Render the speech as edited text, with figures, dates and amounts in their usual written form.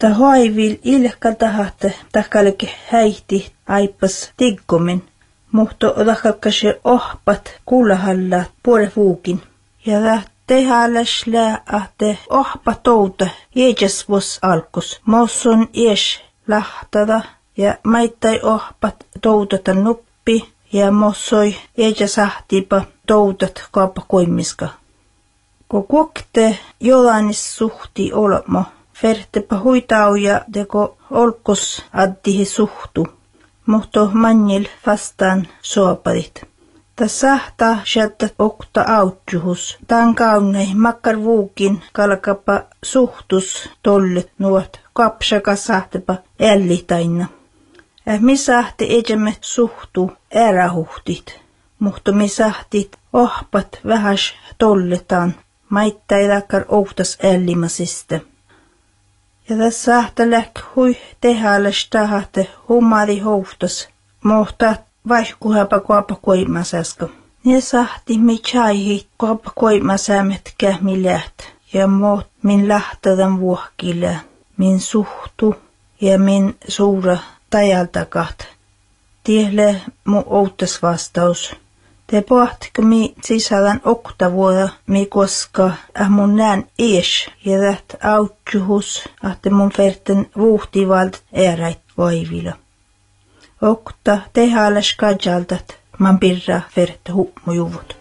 Ta haivil ilka tahatte takalke häihti aipas tiggomin. Muhto takalkase ohpat kuulahalla puole vuukin. Ja tehäläs lää ahte ohpa touta jeejas vos alkus. Mosson ies lahtada ja maittai ohpat toutata nuppi ja mossoi jeejas ahtipa toutat kaapa koimiska. Ko kuokte jolanis suhti olmo. Fertepa huitauja teko olkos addihi suhtu. Muhto manjil vastaan soopadit. Ta sahta sieltä okta autjuhus. Tän kaunei makkar vuukin kalkapa suhtus tollet nuot kapsaka sahtepa ällitainna. Mi sahti ejemme suhtu ärähuhtit. Muhto mi sahtit ohpat vähäs tolletaan. Maittai lakkar outas ällimasista. Ja tässä sahta läk hui tehäläs tahate humari houftas. Mohta vaihkuhapa kuapa koimasaska. Ne sahti mi chaihi kuapa koimasäämet kähmi läht. Ja moht min lähtadan vuohkilä. Min suhtu ja min suura tajaltakat. Tihle mu outas vastaus. Te pohtiko mi sisällän oktavuoda mi koska mun nään ees ja täht autjuhus ahte mun ferten vuhtivalt eräit vaivila. Okta tehäläs kajaltat man pirra fert hummujuvut.